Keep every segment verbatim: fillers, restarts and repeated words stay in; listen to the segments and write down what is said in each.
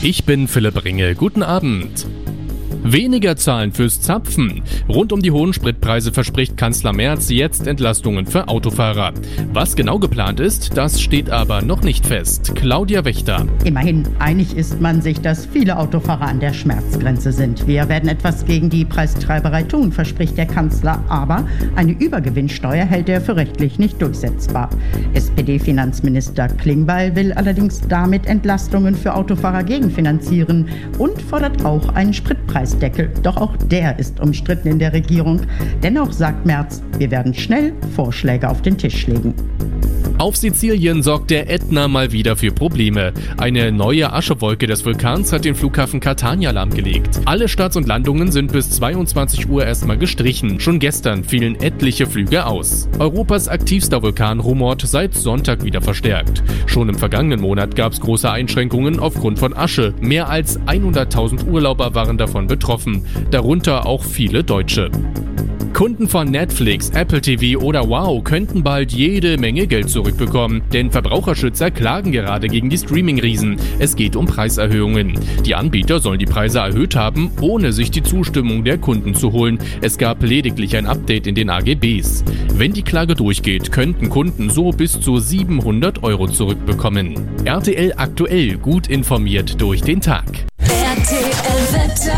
Ich bin Philipp Ringe. Guten Abend. Weniger zahlen fürs Zapfen. Rund um die hohen Spritpreise verspricht Kanzler Merz jetzt Entlastungen für Autofahrer. Was genau geplant ist, das steht aber noch nicht fest. Claudia Wächter. Immerhin einig ist man sich, dass viele Autofahrer an der Schmerzgrenze sind. Wir werden etwas gegen die Preistreiberei tun, verspricht der Kanzler. Aber eine Übergewinnsteuer hält er für rechtlich nicht durchsetzbar. S P D-Finanzminister Klingbeil will allerdings damit Entlastungen für Autofahrer gegenfinanzieren und fordert auch einen Spritpreis. Doch auch der ist umstritten in der Regierung. Dennoch sagt Merz, wir werden schnell Vorschläge auf den Tisch legen. Auf Sizilien sorgt der Ätna mal wieder für Probleme. Eine neue Aschewolke des Vulkans hat den Flughafen Catania lahmgelegt. Alle Starts und Landungen sind bis zweiundzwanzig Uhr erstmal gestrichen. Schon gestern fielen etliche Flüge aus. Europas aktivster Vulkan rumort seit Sonntag wieder verstärkt. Schon im vergangenen Monat gab es große Einschränkungen aufgrund von Asche. Mehr als hunderttausend Urlauber waren davon betroffen, darunter auch viele Deutsche. Kunden von Netflix, Apple T V oder Wow könnten bald jede Menge Geld zurückbekommen, denn Verbraucherschützer klagen gerade gegen die Streaming-Riesen. Es geht um Preiserhöhungen. Die Anbieter sollen die Preise erhöht haben, ohne sich die Zustimmung der Kunden zu holen. Es gab lediglich ein Update in den A G Bs. Wenn die Klage durchgeht, könnten Kunden so bis zu siebenhundert Euro zurückbekommen. R T L aktuell, gut informiert durch den Tag. R T L-Wetter.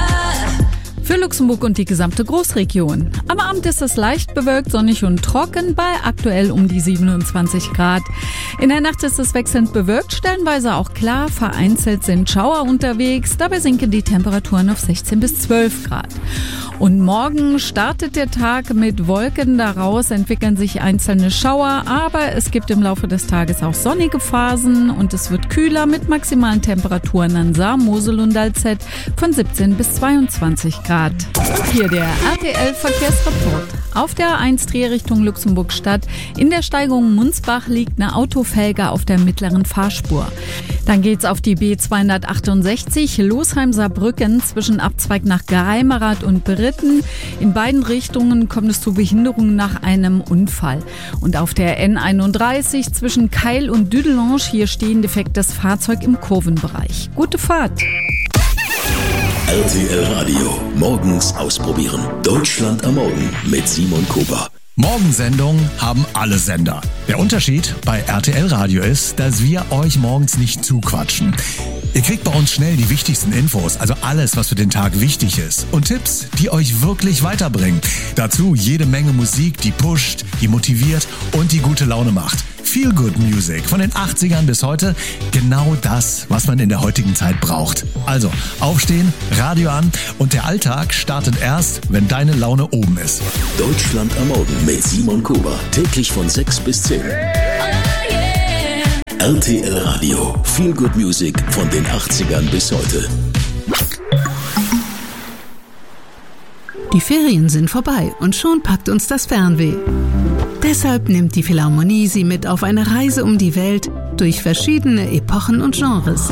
Für Luxemburg und die gesamte Großregion. Am Abend ist es leicht bewölkt, sonnig und trocken bei aktuell um die siebenundzwanzig Grad. In der Nacht ist es wechselnd bewölkt, stellenweise auch klar. Vereinzelt sind Schauer unterwegs. Dabei sinken die Temperaturen auf sechzehn bis zwölf Grad. Und morgen startet der Tag mit Wolken. Daraus entwickeln sich einzelne Schauer. Aber es gibt im Laufe des Tages auch sonnige Phasen. Und es wird kühler mit maximalen Temperaturen an Saar, Mosel und Alzett von siebzehn bis zweiundzwanzig Grad. Hier der R T L-Verkehrsreport. Auf der A eins Drehrichtung Luxemburg-Stadt in der Steigung Munzbach liegt eine Autofelge auf der mittleren Fahrspur. Dann geht's auf die B zweihundertachtundsechzig Losheim-Saarbrücken zwischen Abzweig nach Greimerath und Beritten. In beiden Richtungen kommt es zu Behinderungen nach einem Unfall. Und auf der N einunddreißig zwischen Keil und Düdelange, hier stehen defektes Fahrzeug im Kurvenbereich. Gute Fahrt! R T L Radio, morgens ausprobieren. Deutschland am Morgen mit Simon Koper. Morgensendungen haben alle Sender. Der Unterschied bei R T L Radio ist, dass wir euch morgens nicht zuquatschen. Ihr kriegt bei uns schnell die wichtigsten Infos, also alles, was für den Tag wichtig ist. Und Tipps, die euch wirklich weiterbringen. Dazu jede Menge Musik, die pusht, die motiviert und die gute Laune macht. Feel Good Music von den achtzigern bis heute. Genau das, was man in der heutigen Zeit braucht. Also aufstehen, Radio an und der Alltag startet erst, wenn deine Laune oben ist. Deutschland am Morgen mit Simon Kober. Täglich von sechs bis zehn. Oh yeah. R T L Radio. Feel Good Music von den achtzigern bis heute. Die Ferien sind vorbei und schon packt uns das Fernweh. Deshalb nimmt die Philharmonie Sie mit auf eine Reise um die Welt durch verschiedene Epochen und Genres.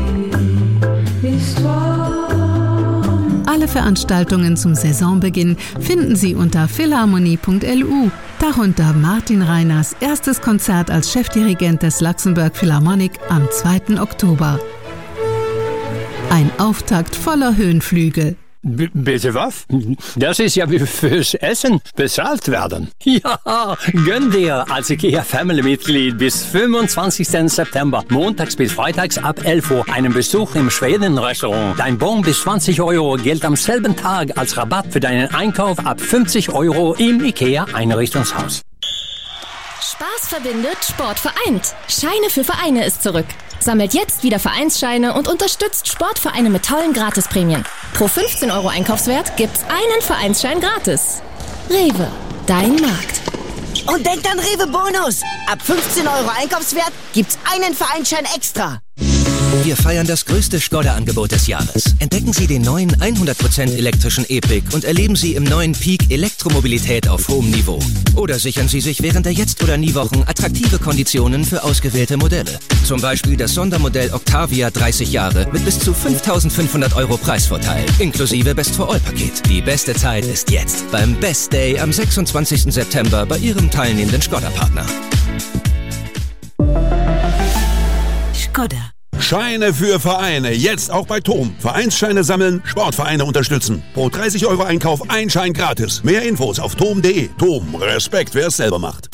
Alle Veranstaltungen zum Saisonbeginn finden Sie unter philharmonie punkt l u, darunter Martin Reiners erstes Konzert als Chefdirigent des Luxembourg Philharmonic am zweiten Oktober. Ein Auftakt voller Höhenflüge. B- bitte was? Das ist ja wie fürs Essen bezahlt werden. Ja, gönn dir als IKEA-Family-Mitglied bis fünfundzwanzigsten September, montags bis freitags ab elf Uhr, einen Besuch im Schweden-Restaurant. Dein Bon bis zwanzig Euro gilt am selben Tag als Rabatt für deinen Einkauf ab fünfzig Euro im IKEA-Einrichtungshaus. Spaß verbindet, Sport vereint. Scheine für Vereine ist zurück. Sammelt jetzt wieder Vereinsscheine und unterstützt Sportvereine mit tollen Gratisprämien. Pro fünfzehn Euro Einkaufswert gibt's einen Vereinsschein gratis. Rewe, dein Markt. Und denkt an Rewe Bonus. Ab fünfzehn Euro Einkaufswert gibt's einen Vereinsschein extra. Wir feiern das größte Skoda-Angebot des Jahres. Entdecken Sie den neuen hundert Prozent elektrischen E-Pick und erleben Sie im neuen Peak Elektromobilität auf hohem Niveau. Oder sichern Sie sich während der Jetzt- oder Nie-Wochen attraktive Konditionen für ausgewählte Modelle. Zum Beispiel das Sondermodell Octavia dreißig Jahre mit bis zu fünftausendfünfhundert Euro Preisvorteil, inklusive Best-for-All-Paket. Die beste Zeit ist jetzt beim Best Day am sechsundzwanzigsten September bei Ihrem teilnehmenden Skoda-Partner. Skoda. Scheine für Vereine. Jetzt auch bei Tom. Vereinsscheine sammeln, Sportvereine unterstützen. Pro dreißig Euro Einkauf ein Schein gratis. Mehr Infos auf tom punkt de. Tom, Respekt, wer es selber macht.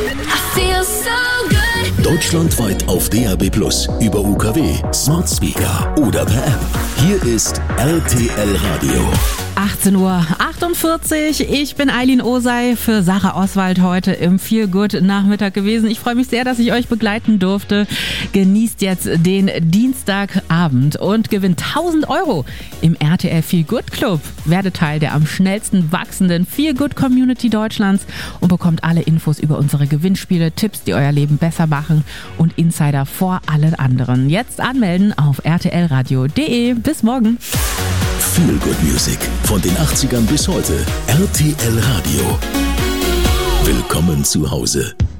Deutschlandweit auf D A B plus, über U K W, Smart Speaker oder per App. Hier ist R T L Radio. achtzehn Uhr achtundvierzig. Ich bin Eileen Osei für Sarah Oswald heute im Feel Good Nachmittag gewesen. Ich freue mich sehr, dass ich euch begleiten durfte. Genießt jetzt den Dienstagabend und gewinnt tausend Euro im R T L Feel Good Club. Werde Teil der am schnellsten wachsenden Feel Good Community Deutschlands und bekommt alle Infos über unsere Gewinnspiele, Tipps, die euer Leben besser machen und Insider vor allen anderen. Jetzt anmelden auf r t l radio punkt de. Bis morgen. Feel Good Music von den achtzigern bis heute. R T L Radio. Willkommen zu Hause.